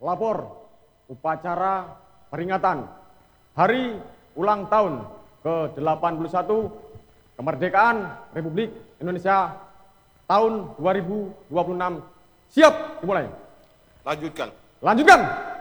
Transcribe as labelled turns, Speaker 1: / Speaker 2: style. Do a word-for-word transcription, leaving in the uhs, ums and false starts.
Speaker 1: lapor upacara peringatan Hari Ulang Tahun ke delapan puluh satu Kemerdekaan Republik Indonesia tahun dua ribu dua puluh enam. Siap, dimulai.
Speaker 2: Lanjutkan.
Speaker 1: Lanjutkan.